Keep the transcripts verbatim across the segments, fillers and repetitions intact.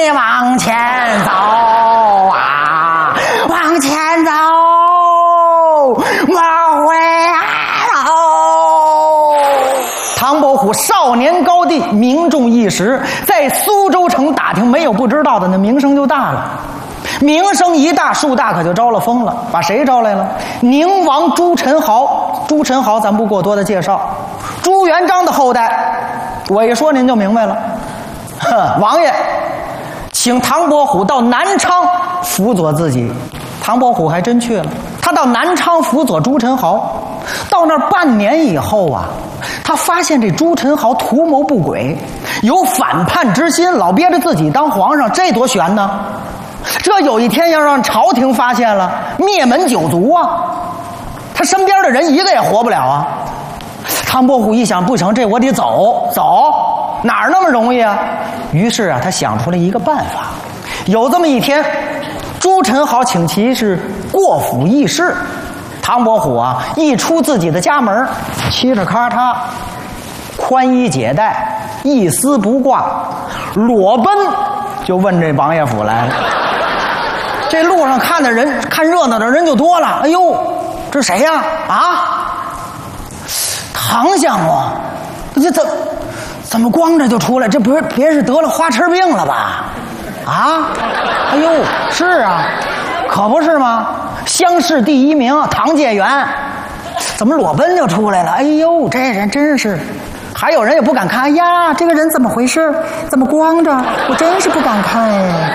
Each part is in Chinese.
你往前走啊，往前走，往回走。唐伯虎少年高第，名重一时，在苏州城打听没有不知道的，那名声就大了。名声一大，树大可就招了风了。把谁招来了？宁王朱宸濠。朱宸濠咱不过多的介绍，朱元璋的后代。我一说您就明白了。哼，王爷请唐伯虎到南昌辅佐自己。唐伯虎还真去了，他到南昌辅佐朱宸濠。到那儿半年以后啊，他发现这朱宸濠图谋不轨，有反叛之心，老憋着自己当皇上，这多悬呢！这有一天要让朝廷发现了，灭门九族啊，他身边的人一个也活不了啊。唐伯虎一想，不行，这我得走走，哪儿那么容易啊？于是啊，他想出了一个办法。有这么一天，朱宸濠请其是过府议事，唐伯虎啊一出自己的家门，嘁哩咔嚓，宽衣解带，一丝不挂，裸奔就问这王爷府来了。这路上看的人，看热闹的人就多了。哎呦，这谁呀？啊，唐相公，这怎怎么光着就出来？这不是别是得了花痴病了吧？啊，哎呦，是啊，可不是吗？乡试第一名唐介元，怎么裸奔就出来了？哎呦，这人真是。还有人也不敢看。哎呀，这个人怎么回事？怎么光着？我真是不敢看哎。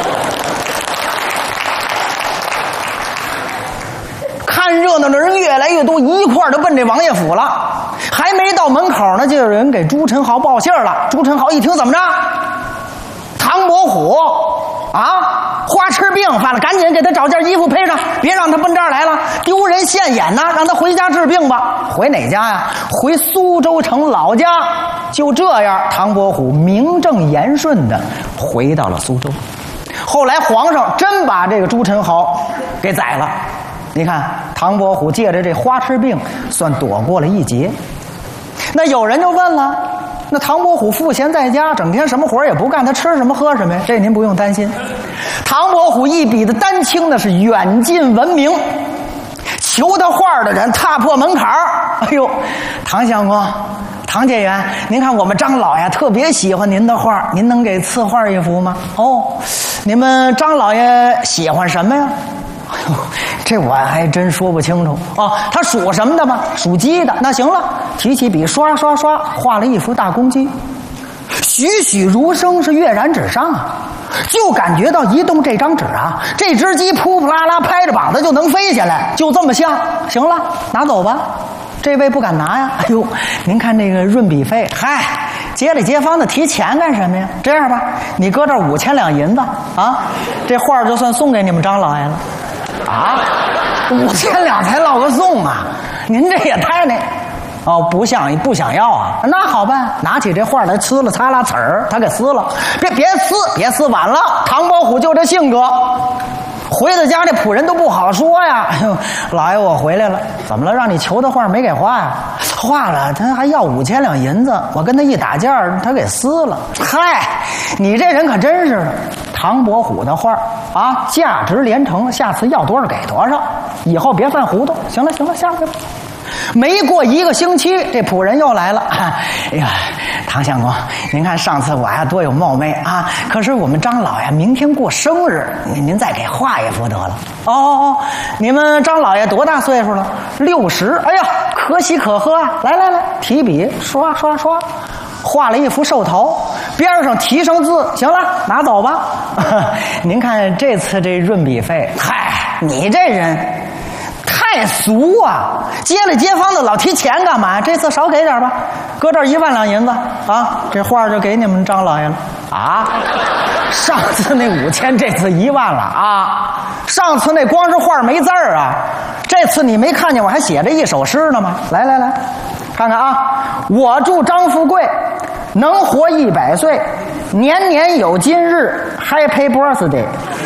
看热闹的人越来越多，一块儿都奔这王爷府了。还没到门口呢，就有人给朱宸濠报信了。朱宸濠一听，怎么着？唐伯虎啊，花痴病犯了，赶紧给他找件衣服配上，别让他奔这儿来了，丢人现眼呐！让他回家治病吧。回哪家呀？回苏州城老家。就这样，唐伯虎名正言顺的回到了苏州。后来皇上真把这个朱宸濠给宰了。你看，唐伯虎借着这花痴病，算躲过了一劫。那有人就问了，那唐伯虎赋闲在家，整天什么活也不干，他吃什么喝什么呀？这您不用担心。唐伯虎一笔的丹青呢，是远近闻名，求他画的人踏破门槛儿。哎呦，唐相公，唐介元，您看我们张老爷特别喜欢您的画，您能给赐画一幅吗？哦，你们张老爷喜欢什么呀？哎呦，这我还真说不清楚哦。他属什么的吧？属鸡的。那行了，提起笔，刷刷刷，画了一幅大公鸡，栩栩如生，是跃然纸上啊！就感觉到一动这张纸啊，这只鸡扑扑啦啦拍着膀子就能飞下来，就这么像。行了，拿走吧。这位不敢拿呀。哎呦，您看这个润笔费，嗨，街里街坊的提钱干什么呀？这样吧，你搁这儿五千两银子啊，这画就算送给你们张老爷了。啊，五千两才落个送啊！您这也太那……哦，不想不想要啊？那好办，拿起这画来呲了擦啦籽儿，他给撕了。别别撕，别撕晚了。唐伯虎就这性格，回到家这仆人都不好说呀。哎呦，老爷我回来了，怎么了？让你求的画没给画呀？画了，他还要五千两银子，我跟他一打架，他给撕了。嗨，你这人可真是的。唐伯虎的画啊，价值连城，下次要多少给多少，以后别犯糊涂。行了行了，下去吧。没过一个星期，这仆人又来了。哎呀，唐相公，您看上次我呀多有冒昧啊，可是我们张老爷明天过生日，您再给画一幅得了。哦哦哦，你们张老爷多大岁数了？六十。哎呀，可喜可贺啊！来来来，提笔刷刷刷，画了一幅寿桃，边上提上字。行了，拿走吧。您看这次这润笔费，嗨，你这人太俗啊！街里街坊的老提钱干嘛？这次少给点吧，搁这儿一万两银子啊，这画就给你们张老爷了啊！上次那五千，这次一万了啊！上次那光是画没字儿啊，这次你没看见我还写着一首诗呢吗？来来来，看看啊！我祝张富贵能活一百岁，年年有今日 ，Happy Birthday。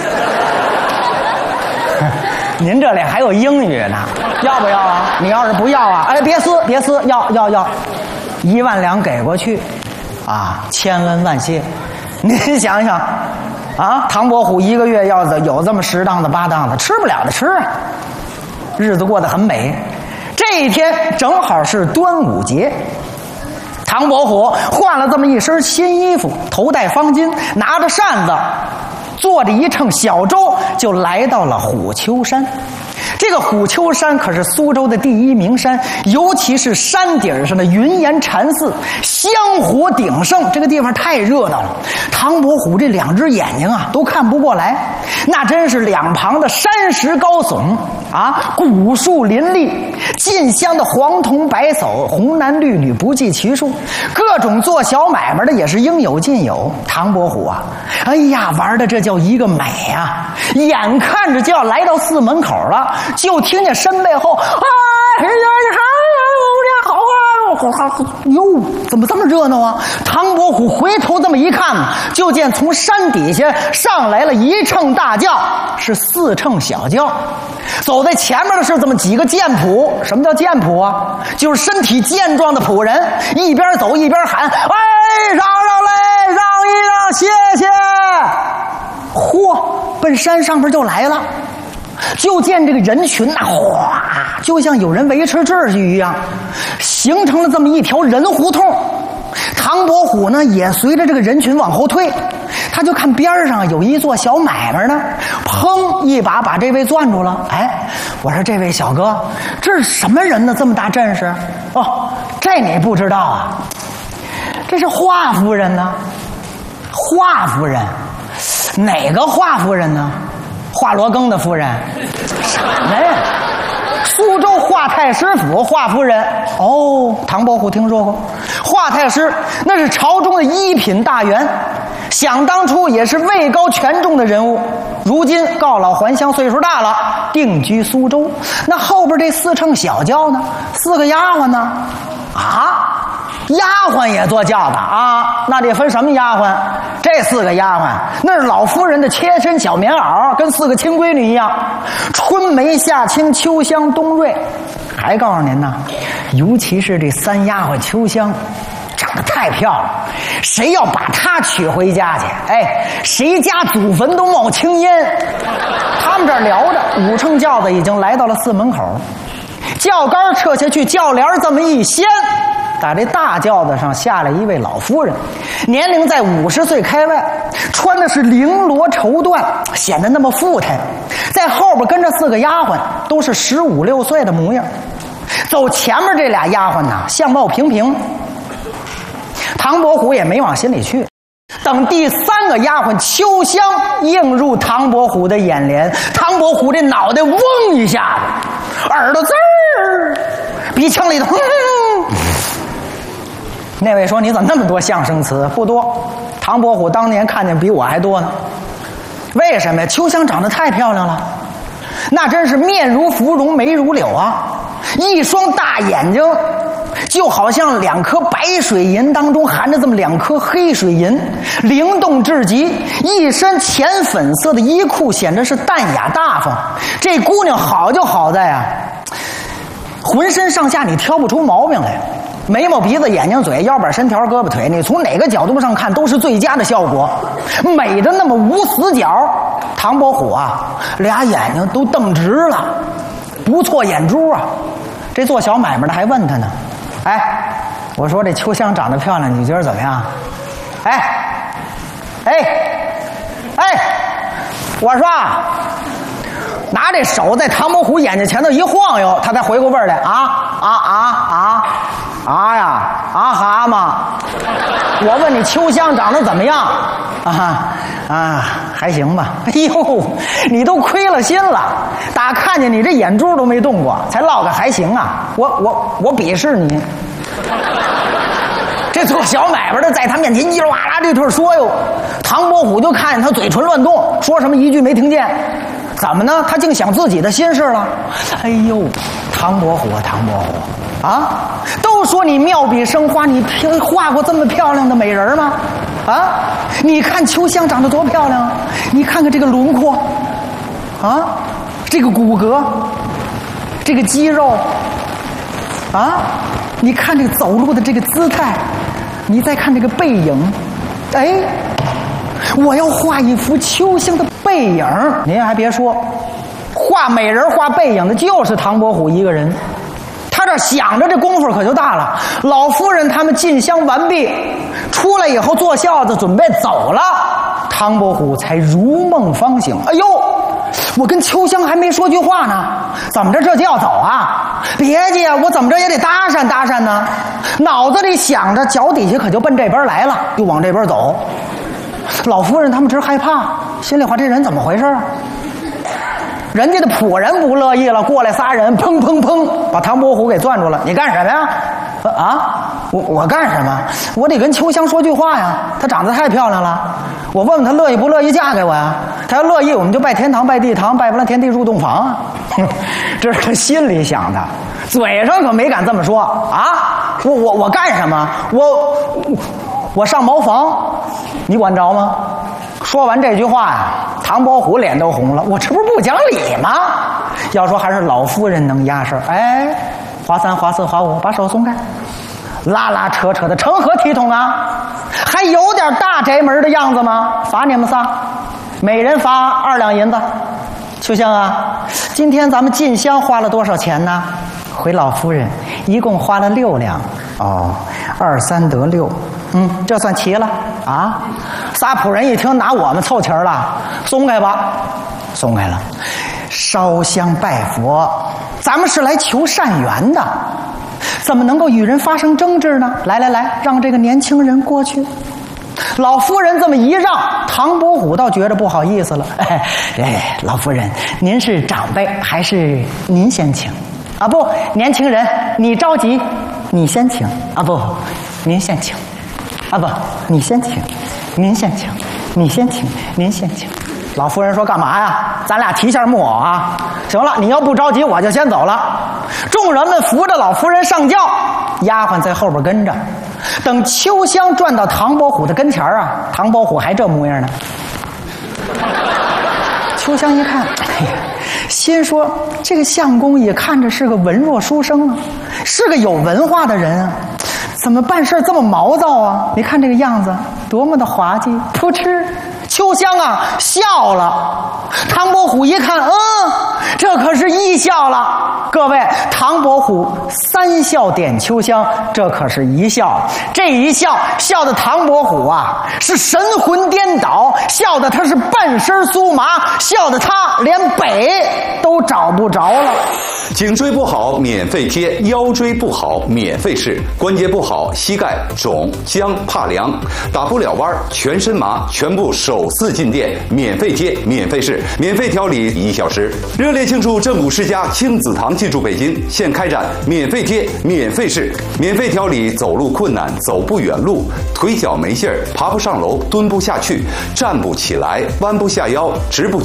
您这里还有英语呢，要不要啊？你要是不要啊，哎，别撕别撕，要要要，一万两给过去，啊，千恩万谢。 您想想，啊，唐伯虎一个月要有这么十档子八档子，吃不了的吃啊，日子过得很美。这一天正好是端午节，唐伯虎换了这么一身新衣服，头戴方巾，拿着扇子，坐着一乘小舟，就来到了虎丘山。这个虎丘山可是苏州的第一名山，尤其是山顶上的云岩禅寺，香火鼎盛，这个地方太热闹了。唐伯虎这两只眼睛啊都看不过来，那真是两旁的山石高耸啊，古树林立，进香的黄铜白叟，红男绿女不计其数，各种做小买卖的也是应有尽有。唐伯虎啊，哎呀，玩的这叫一个美啊！眼看着就要来到寺门口了，就听见身背后，哎呀，好啊！哟，怎么这么热闹啊？唐伯虎回头这么一看，就见从山底下上来了一乘大轿，是四乘小轿。走在前面的是这么几个剑仆。什么叫剑仆啊？就是身体健壮的仆人，一边走一边喊：“哎，让让嘞，让一让，谢谢！”嚯，奔山上边就来了。就见这个人群呐、啊，哗，就像有人维持秩序一样，形成了这么一条人胡同。唐伯虎呢，也随着这个人群往后退，他就看边上有一做小买卖呢，砰一把把这位攥住了。哎，我说这位小哥，这是什么人呢？这么大阵势？哦，这你不知道啊？这是华夫人呢。华夫人，哪个华夫人呢？华罗庚的夫人，什么呀？苏州华太师府华夫人。哦，唐伯虎听说过。华太师那是朝中的一品大员，想当初也是位高权重的人物，如今告老还乡，岁数大了，定居苏州。那后边这四乘小轿呢？四个丫鬟呢？啊，丫鬟也坐轿子啊？那得分什么丫鬟？这四个丫鬟那是老夫人的贴身小棉袄，跟四个亲闺女一样，春梅夏青秋香冬瑞。还告诉您呢，尤其是这三丫鬟秋香长得太漂亮，谁要把她娶回家去，哎，谁家祖坟都冒青烟。他们这儿聊着，五乘轿子已经来到了寺门口，轿杆撤下去，轿帘这么一掀，在这大轿子上下来一位老夫人，年龄在五十岁开外，穿的是绫罗绸缎，显得那么富态。在后边跟着四个丫鬟，都是十五六岁的模样。走前面这俩丫鬟呐，相貌平平，唐伯虎也没往心里去。等第三个丫鬟秋香映入唐伯虎的眼帘，唐伯虎这脑袋嗡一下子，耳朵滋儿，鼻腔里头哼。那位说：“你怎么那么多相声词？”不多，唐伯虎当年看见比我还多呢。为什么呀？秋香长得太漂亮了，那真是面如芙蓉，眉如柳啊！一双大眼睛，就好像两颗白水银当中含着这么两颗黑水银，灵动至极。一身浅粉色的衣裤，显得是淡雅大方。这姑娘好就好在啊，浑身上下你挑不出毛病来。眉毛鼻子眼睛嘴腰板身条胳膊腿，你从哪个角度上看都是最佳的效果，美的那么无死角。唐伯虎啊，俩眼睛都瞪直了，不错眼珠啊。这做小买卖的还问他呢，哎，我说这秋香长得漂亮，你觉得怎么样？哎哎哎，我说啊，拿这手在唐伯虎眼睛前头一晃悠，他才回过味儿来。啊啊啊啊啊呀啊蛤蟆！我问你秋香长得怎么样？啊啊，还行吧。哎呦，你都亏了心了，打看见你这眼珠都没动过，才落个还行啊！我我我鄙视你。这做小买卖的在他面前叽里哇啦这顿说哟，唐伯虎就看见他嘴唇乱动，说什么一句没听见。怎么呢？他竟想自己的心事了。哎呦，唐伯虎啊，唐伯虎啊，都说你妙笔生花，你画过这么漂亮的美人吗？啊，你看秋香长得多漂亮啊！你看看这个轮廓，啊，这个骨骼，这个肌肉，啊，你看这个走路的这个姿态，你再看这个背影，哎， 我要画一幅秋香的背影。您还别说，画美人画背影的就是唐伯虎一个人。他这想着，这功夫可就大了。老夫人他们进香完毕，出来以后坐轿子准备走了，唐伯虎才如梦方醒。哎呦，我跟秋香还没说句话呢，怎么着这就要走啊？别介，我怎么着也得搭讪搭讪呢。脑子里想着，脚底下可就奔这边来了，就往这边走。老夫人他们直害怕，心里话这人怎么回事啊？人家的仆人不乐意了，过来仨人，砰砰砰，把唐伯虎给攥住了。你干什么呀？啊，我我干什么？我得跟秋香说句话呀。她长得太漂亮了，我问问她乐意不乐意嫁给我呀？她要乐意，我们就拜天堂，拜地堂，拜不了天地入洞房啊。这是她心里想的，嘴上可没敢这么说啊。我我我干什么？我我我上茅房，你管着吗？说完这句话呀，唐伯虎脸都红了。我这不是不讲理吗？要说还是老夫人能压事儿。哎，华三、华四、华五，把手松开，拉拉扯扯的，成何体统啊？还有点大宅门的样子吗？罚你们仨，每人罚二两银子。秋香啊，今天咱们进香花了多少钱呢？回老夫人，一共花了六两。哦，二三得六。嗯，这算齐了啊！仨仆人一听，拿我们凑齐了，松开吧，松开了。烧香拜佛，咱们是来求善缘的，怎么能够与人发生争执呢？来来来，让这个年轻人过去。老夫人这么一让，唐伯虎倒觉得不好意思了。哎哎，老夫人，您是长辈，还是您先请？啊不，年轻人，你着急，你先请。啊不，您先请。啊不，你先请，您先请，你先请，您先请。老夫人说：“干嘛呀？咱俩提下木偶啊！行了，你要不着急，我就先走了。”众人们扶着老夫人上轿，丫鬟在后边跟着。等秋香转到唐伯虎的跟前啊，唐伯虎还这模样呢。秋香一看，哎呀，心说这个相公也看着是个文弱书生啊，是个有文化的人啊。怎么办事这么毛躁啊？你看这个样子多么的滑稽！噗嗤，秋香啊笑了。唐伯虎一看，嗯，这可是一笑了。各位，唐伯虎三笑点秋香，这可是一笑。这一笑，笑的唐伯虎啊是神魂颠倒，笑的他是半身酥麻，笑的他连北都找不着了。 颈椎不好免费贴，腰椎不好免费试，关节不好膝盖肿僵怕凉，打不了弯全身麻，全部手四进店，免费贴免费试，免费调理一小时。热烈庆祝正骨世家亲子堂进驻北京，现开展免费贴免费试，免费调理走路困难、走不远路、腿脚没劲儿、爬不上楼、蹲不下去、站不起来、弯不下腰、直不